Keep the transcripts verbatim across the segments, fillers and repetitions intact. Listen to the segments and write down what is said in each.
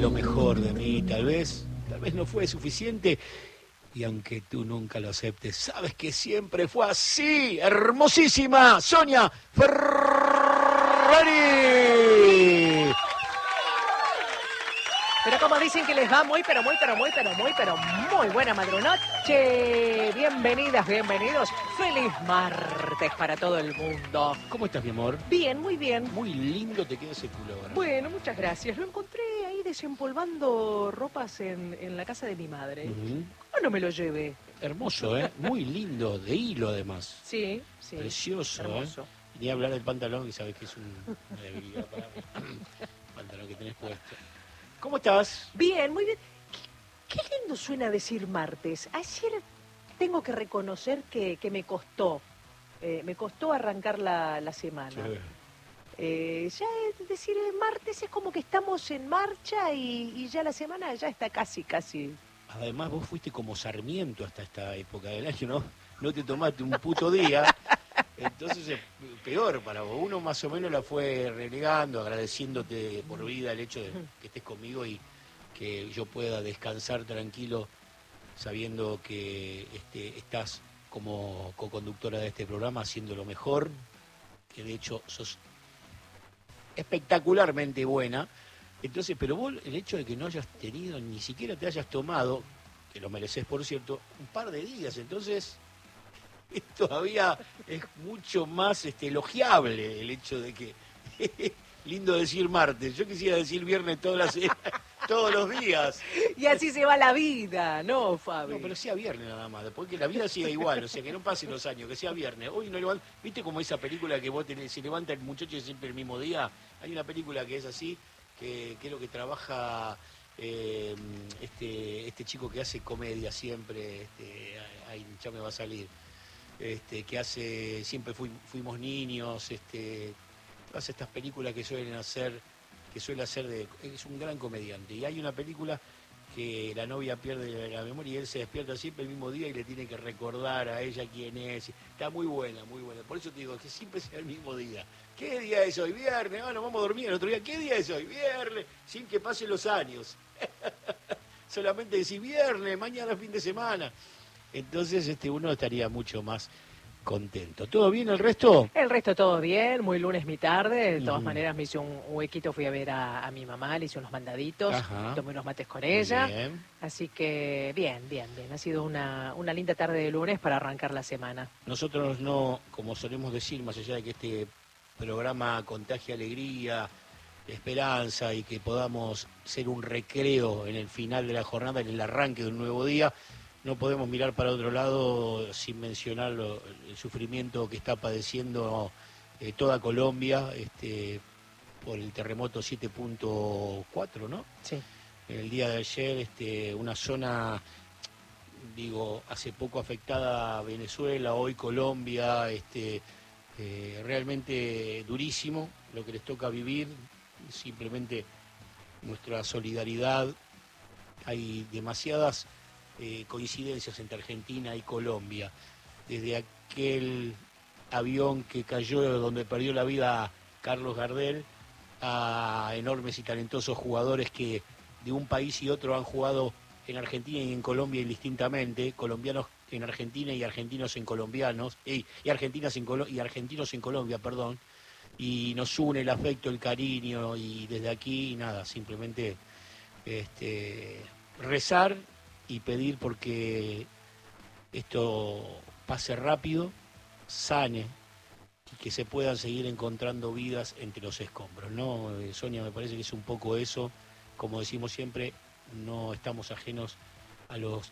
lo mejor de mí, tal vez, tal vez no fue suficiente. Y aunque tú nunca lo aceptes, sabes que siempre fue así. Hermosísima Sonia Ferrari. Pero como dicen que les va muy, pero muy, pero muy, pero muy, pero muy buena madrunoche. Bienvenidas, bienvenidos. Feliz martes para todo el mundo. ¿Cómo estás, mi amor? Bien, muy bien. Muy lindo te queda ese culo ahora. Bueno, muchas gracias. Lo encontré ahí desempolvando ropas en, en la casa de mi madre. Uh-huh. ¿Cómo no me lo llevé? Hermoso, ¿eh? Muy lindo, de hilo además. Sí, sí. Precioso, hermoso. ¿eh? Ni hablar del pantalón, que sabes que es un, una debilidad para mí. El pantalón que tenés puesto. ¿Cómo estás? Bien, muy bien. Qué, qué lindo suena decir martes. Ayer tengo que reconocer que, que me costó. Eh, me costó arrancar la, la semana. Sí. Eh, ya es decir, el martes es como que estamos en marcha y, y ya la semana ya está casi, casi. Además, vos fuiste como Sarmiento hasta esta época del año, ¿no? No te tomaste un puto día. Entonces es peor para vos. Uno más o menos la fue relegando, agradeciéndote por vida el hecho de que estés conmigo y que yo pueda descansar tranquilo sabiendo que este, estás como co-conductora de este programa haciendo lo mejor, que de hecho sos espectacularmente buena. Entonces, pero vos, el hecho de que no hayas tenido, ni siquiera te hayas tomado, que lo mereces por cierto, un par de días, entonces todavía es mucho más este, elogiable el hecho de que, lindo decir martes, yo quisiera decir viernes todas las, todos los días. Y así se va la vida, ¿no, Fabi? No, pero sea viernes nada más, después que la vida siga igual, o sea, que no pasen los años, que sea viernes. Hoy no levanta, ¿viste como esa película que vos tenés, se levanta el muchacho siempre el mismo día? Hay una película que es así, que, que es lo que trabaja eh, este, este chico que hace comedia siempre, este, ahí ya me va a salir. Este, que hace, siempre fui, fuimos niños, este, hace estas películas que suelen hacer, que suele hacer de, es un gran comediante. Y hay una película que la novia pierde la memoria y él se despierta siempre el mismo día y le tiene que recordar a ella quién es. Está muy buena, muy buena. Por eso te digo que siempre sea el mismo día. ¿Qué día es hoy? Viernes. Ah, nos vamos a dormir el otro día. ¿Qué día es hoy? Viernes. Sin que pasen los años. Solamente decir viernes, mañana fin de semana. Entonces este uno estaría mucho más contento. ¿Todo bien el resto? El resto todo bien, muy lunes mi tarde, de todas Mm. maneras me hice un huequito, fui a ver a, a mi mamá, le hice unos mandaditos, Ajá. tomé unos mates con ella, Bien. así que bien, bien, bien, ha sido una, una linda tarde de lunes para arrancar la semana. Nosotros no, como solemos decir, más allá de que este programa contagie alegría, esperanza y que podamos ser un recreo en el final de la jornada, en el arranque de un nuevo día, no podemos mirar para otro lado sin mencionar lo, el sufrimiento que está padeciendo eh, toda Colombia este, por el terremoto siete punto cuatro, ¿no? Sí. El día de ayer, este, una zona, digo, hace poco afectada a Venezuela, hoy Colombia, este, eh, realmente durísimo lo que les toca vivir, simplemente nuestra solidaridad. Hay demasiadas eh, coincidencias entre Argentina y Colombia, desde aquel avión que cayó donde perdió la vida Carlos Gardel a enormes y talentosos jugadores que de un país y otro han jugado en Argentina y en Colombia indistintamente, colombianos en Argentina y argentinos en colombianos, y, y, argentinas en Colo- y argentinos en Colombia, perdón, y nos une el afecto, el cariño, y desde aquí, nada, simplemente este, rezar y pedir porque esto pase rápido, sane, y que se puedan seguir encontrando vidas entre los escombros, ¿no? Eh, Sonia, me parece que es un poco eso, como decimos siempre, no estamos ajenos a los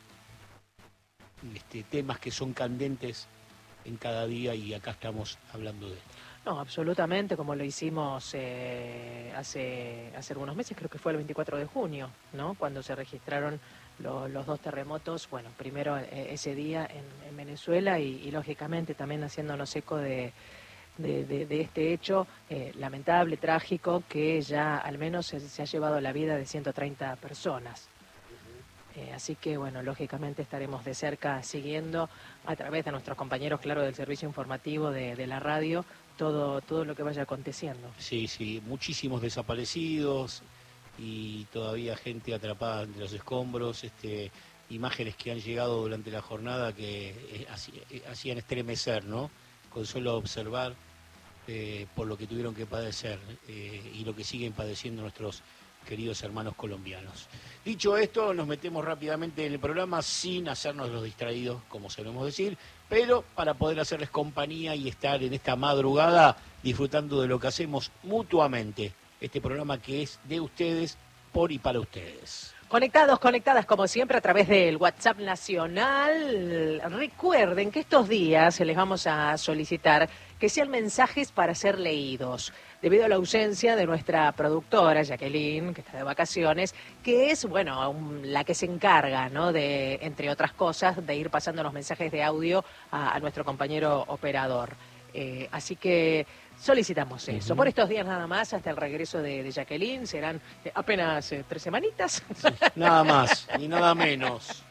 este, temas que son candentes en cada día y acá estamos hablando de esto. No, absolutamente, como lo hicimos eh, hace, hace algunos meses, creo que fue el veinticuatro de junio, ¿no? Cuando se registraron lo, los dos terremotos, bueno, primero eh, ese día en, en Venezuela y, y lógicamente también haciéndonos eco de, de, de, de este hecho eh, lamentable, trágico, que ya al menos se, se ha llevado la vida de ciento treinta personas. Eh, así que, bueno, lógicamente estaremos de cerca siguiendo a través de nuestros compañeros, claro, del servicio informativo de, de la radio, todo, todo lo que vaya aconteciendo. Sí, sí, muchísimos desaparecidos y todavía gente atrapada entre los escombros, este, imágenes que han llegado durante la jornada que eh, hacían estremecer, ¿no? Con solo observar eh, por lo que tuvieron que padecer eh, y lo que siguen padeciendo nuestros queridos hermanos colombianos. Dicho esto, nos metemos rápidamente en el programa sin hacernos los distraídos, como solemos decir, pero para poder hacerles compañía y estar en esta madrugada disfrutando de lo que hacemos mutuamente. Este programa que es de ustedes, por y para ustedes. Conectados, conectadas como siempre a través del WhatsApp nacional. Recuerden que estos días les vamos a solicitar que sean mensajes para ser leídos. Debido a la ausencia de nuestra productora, Jacqueline, que está de vacaciones, que es, bueno, un, la que se encarga, ¿no?, de, entre otras cosas, de ir pasando los mensajes de audio a, a nuestro compañero operador. Eh, así que solicitamos eso. Uh-huh. Por estos días nada más, hasta el regreso de, de Jacqueline, serán eh, apenas eh, tres semanitas. Sí, nada más, ni nada menos.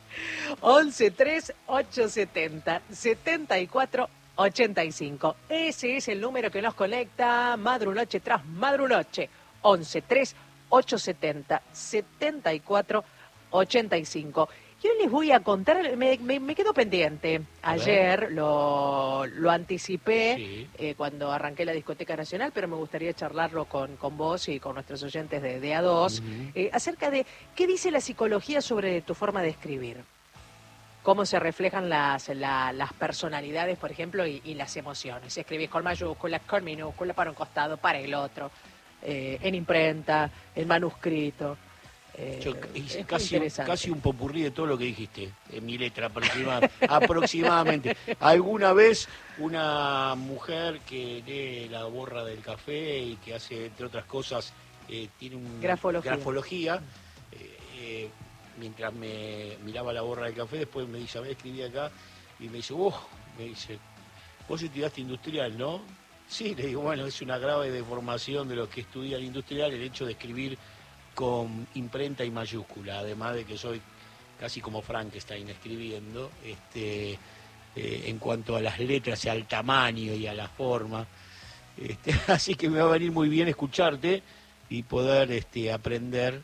once tres ocho setenta setenta y cuatro ochenta y cinco. Ese es el número que nos conecta madrunoche tras madrunoche. once tres ocho setenta setenta y cuatro ochenta y cinco. Yo les voy a contar, me, me, me quedo pendiente. Ayer lo, lo anticipé sí. eh, cuando arranqué la Discoteca Nacional, pero me gustaría charlarlo con, con vos y con nuestros oyentes de, de A dos, uh-huh. eh, acerca de qué dice la psicología sobre tu forma de escribir. Cómo se reflejan las, la, las personalidades, por ejemplo, y, y las emociones. Si escribís con mayúsculas, con minúsculas, para un costado, para el otro, eh, en imprenta, en manuscrito. Eh, Yo, casi, casi un popurrí de todo lo que dijiste en mi letra aproximadamente. aproximadamente. Alguna vez una mujer que lee la borra del café y que hace, entre otras cosas, eh, tiene una grafología, grafología eh, eh, mientras me miraba la borra del café, después me dice, a ver, escribí acá, y me dice, oh, me dice, vos estudiaste industrial, ¿no? Sí, le digo, bueno, es una grave deformación de los que estudian industrial el hecho de escribir con imprenta y mayúscula, además de que soy casi como Frankenstein escribiendo, este, eh, en cuanto a las letras y al tamaño y a la forma. Este, así que me va a venir muy bien escucharte y poder este, aprender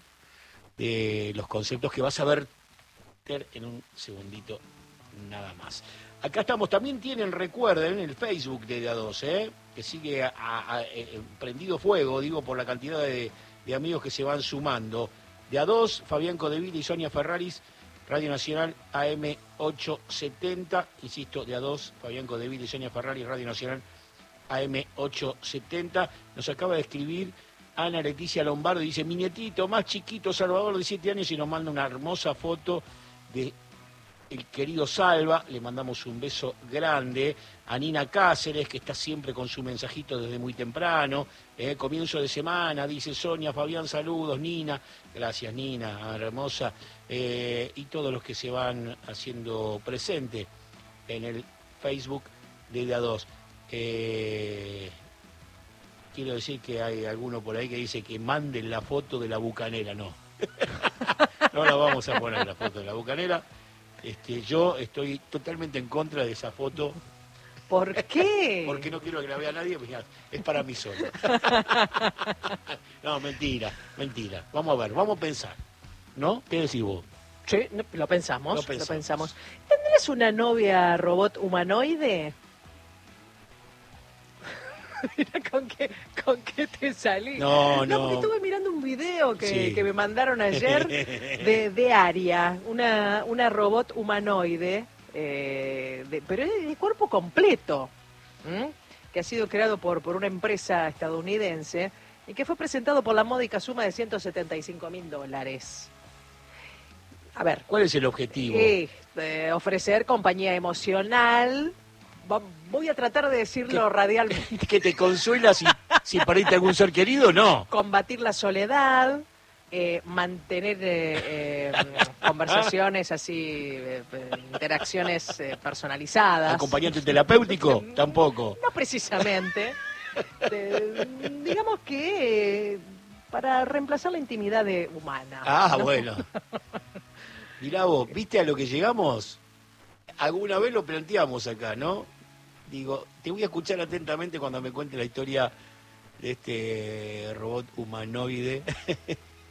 de los conceptos que vas a ver en un segundito nada más. Acá estamos, también tienen, recuerden, el Facebook de A dos, ¿eh? que sigue a, a, a, prendido fuego, digo, por la cantidad de de amigos que se van sumando. De A dos, Fabián Codeville y Sonia Ferraris, Radio Nacional A M ochocientos setenta, insisto, de A dos, Fabián Codeville y Sonia Ferraris, Radio Nacional A M ochocientos setenta. Nos acaba de escribir Ana Leticia Lombardo, dice, mi nietito más chiquito, Salvador, de siete años, y nos manda una hermosa foto de el querido Salva. Le mandamos un beso grande. A Nina Cáceres, que está siempre con su mensajito desde muy temprano. Eh, comienzo de semana, dice Sonia, Fabián, saludos, Nina. Gracias, Nina, hermosa. Eh, y todos los que se van haciendo presente en el Facebook de A dos. Eh, quiero decir que hay alguno por ahí que dice que manden la foto de la bucanera. No. No la vamos a poner, la foto de la bucanera. Este, yo estoy totalmente en contra de esa foto. ¿Por qué? Porque no quiero que la vea nadie, pues es para mí solo. No, mentira, mentira. Vamos a ver, vamos a pensar. ¿No? ¿Qué decís vos? Sí, lo pensamos, lo pensamos. Lo pensamos. ¿Tendrías una novia robot humanoide? Mira con qué, con qué te salí. No, no. No, porque estuve mirando un video que, sí. que me mandaron ayer de, de Aria, una, una robot humanoide, eh, de, pero es de cuerpo completo, ¿m? que ha sido creado por, por una empresa estadounidense y que fue presentado por la módica suma de ciento setenta y cinco mil dólares. A ver. ¿Cuál es el objetivo? Eh, eh, ofrecer compañía emocional. Voy a tratar de decirlo ¿Que, radialmente. ¿Que te consuela si, si perdiste algún ser querido? No. Combatir la soledad, eh, mantener eh, eh, conversaciones así, eh, interacciones eh, personalizadas. ¿Acompañante terapéutico? Tampoco. No precisamente. De, digamos que eh, para reemplazar la intimidad de humana. Ah, ¿no? bueno. Mirá vos, ¿viste a lo que llegamos? Alguna vez lo planteamos acá, ¿no? Digo, te voy a escuchar atentamente cuando me cuente la historia de este robot humanoide.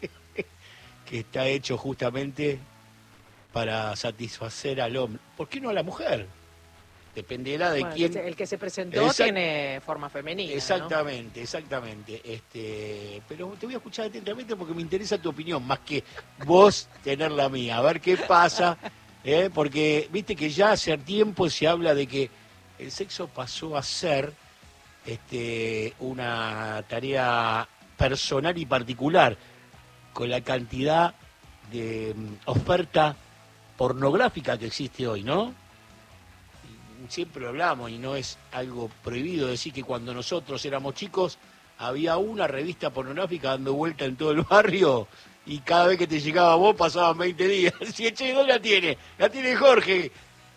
que está hecho justamente para satisfacer al hombre. ¿Por qué no a la mujer? Dependerá de bueno, quién... El que se presentó Exact... tiene forma femenina, Exactamente, ¿no? exactamente. Este, pero te voy a escuchar atentamente porque me interesa tu opinión, más que vos tener la mía. A ver qué pasa, ¿eh? Porque viste que ya hace tiempo se habla de que el sexo pasó a ser este, una tarea personal y particular, con la cantidad de um, oferta pornográfica que existe hoy, ¿no? Siempre lo hablamos y no es algo prohibido decir que cuando nosotros éramos chicos había una revista pornográfica dando vuelta en todo el barrio y cada vez que te llegaba vos pasaban veinte días. Si che, ¿dónde la tiene? La tiene Jorge.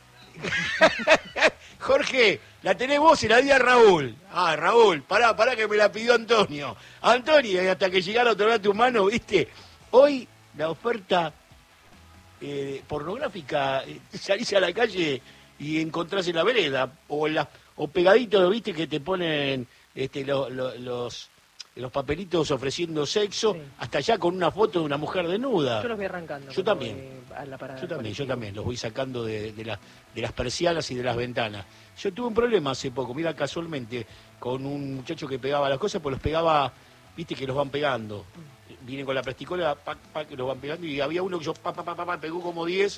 Jorge, la tenés vos y la di a Raúl. Ah, Raúl, pará, pará que me la pidió Antonio. Antonio, y hasta que llegara a otorgar tu mano, ¿viste? Hoy la oferta eh, pornográfica, eh, salís a la calle y encontrás en la vereda, o en la, o pegaditos, ¿viste? Que te ponen este, lo, lo, los, los papelitos ofreciendo sexo, sí. Hasta allá con una foto de una mujer desnuda. Yo los voy arrancando. Yo también. A la parada yo también, yo también, los voy sacando de, de, la, de las persianas y de las ventanas. Yo tuve un problema hace poco, mira, casualmente, con un muchacho que pegaba las cosas, pues los pegaba, viste que los van pegando. Vienen con la plasticola, pa, pa, que los van pegando, y había uno que yo, pa, pa, pa, pa, pa pegó como diez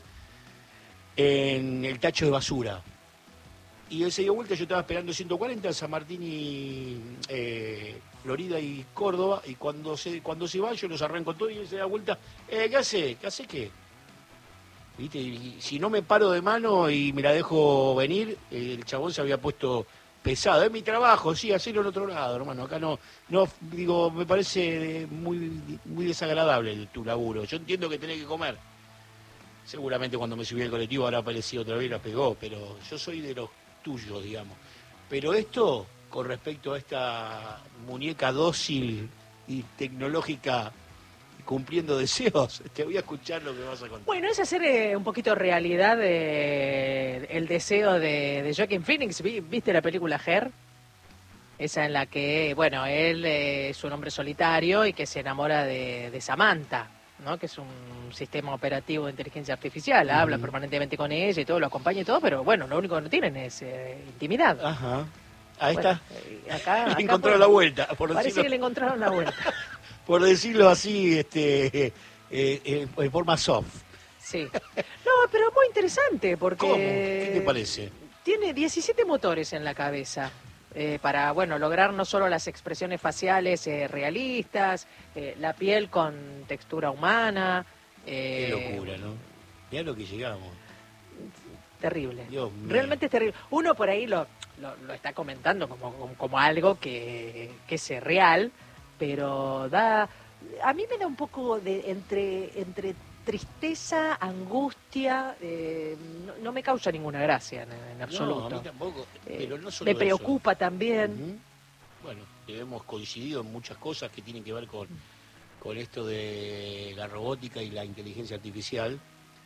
en el tacho de basura. Y él se dio vuelta, yo estaba esperando ciento cuarenta en San Martín y eh, Florida y Córdoba, y cuando se cuando se va yo los arranco todo y él se da vuelta, eh, ¿qué hace? ¿Qué hace qué? ¿Viste? Y si no me paro de mano y me la dejo venir, el chabón se había puesto pesado. Es mi trabajo, sí, hacerlo en otro lado, hermano. Acá no, no, digo, me parece muy, muy desagradable el, tu laburo. Yo entiendo que tenés que comer. Seguramente cuando me subí al colectivo habrá aparecido otra vez y la pegó, pero yo soy de los tuyos, digamos. Pero esto, con respecto a esta muñeca dócil y tecnológica cumpliendo deseos, te voy a escuchar lo que vas a contar. Bueno, es hacer eh, un poquito realidad eh, el deseo de, de Joaquin Phoenix. ¿Viste la película Her? Esa en la que, bueno, él eh, es un hombre solitario y que se enamora de, de Samantha, ¿no? Que es un sistema operativo de inteligencia artificial, uh-huh. Habla permanentemente con ella y todo, lo acompaña y todo, pero bueno, lo único que no tienen es eh, intimidad. Ajá. Ahí bueno, está. Acá, le acá encontraron por, la vuelta. Por parece decirlo, que le encontraron la vuelta. Por decirlo así, este, eh, eh, en forma soft. Sí. No, pero muy interesante porque... ¿Cómo? ¿Qué te parece? Tiene diecisiete motores en la cabeza. Eh, para, bueno, lograr no solo las expresiones faciales eh, realistas, eh, la piel con textura humana. Eh, Qué locura, ¿no? Mirá lo que llegamos. Terrible. Dios mío. Realmente es terrible. Uno por ahí lo, lo, lo está comentando como, como, como algo que, que es real, pero da... A mí me da un poco de entre... entre tristeza, angustia, eh, no, no me causa ninguna gracia en, en absoluto. No, a mí tampoco, pero no solo eh, me preocupa eso. También. Uh-huh. Bueno, hemos coincidido en muchas cosas que tienen que ver con, con esto de la robótica y la inteligencia artificial.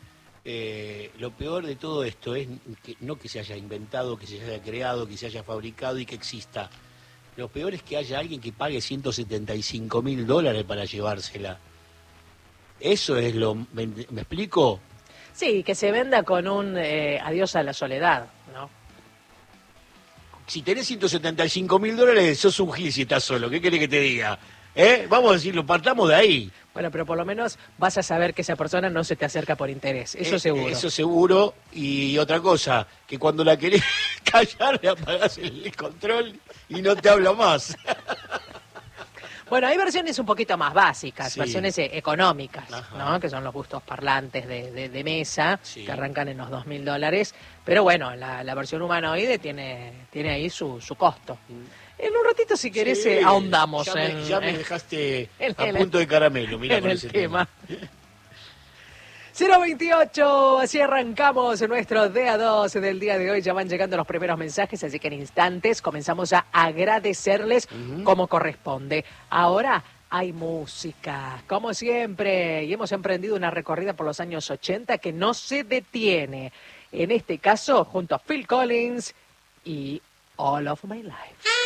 Eh, lo peor de todo esto es que no que se haya inventado, que se haya creado, que se haya fabricado y que exista. Lo peor es que haya alguien que pague ciento setenta y cinco mil dólares para llevársela. Eso es lo... ¿Me, me explico? Sí, que se venda con un eh, adiós a la soledad, ¿no? Si tenés ciento setenta y cinco mil dólares, sos un gil si estás solo. ¿Qué querés que te diga? ¿Eh? Vamos a decirlo, partamos de ahí. Bueno, pero por lo menos vas a saber que esa persona no se te acerca por interés. Eso eh, seguro. Eso seguro. Y otra cosa, que cuando la querés callar, le apagás el control y no te habla más. Bueno, hay versiones un poquito más básicas, sí. versiones eh, económicas, Ajá. ¿no? Que son los bustos parlantes de, de, de mesa, sí. Que arrancan en los dos mil dólares. Pero bueno, la, la versión humanoide tiene, tiene ahí su, su costo. Mm. En un ratito, si querés, sí. eh, ahondamos. Ya, en, me, ya me en, dejaste en a el, punto de caramelo, mira en con el ese tema. tema. cero veintiocho, así arrancamos nuestro D A dos del día de hoy. Ya van llegando los primeros mensajes, así que en instantes comenzamos a agradecerles uh-huh. como corresponde. Ahora hay música, como siempre, y hemos emprendido una recorrida por los años ochenta que no se detiene. En este caso, junto a Phil Collins y All of My Life.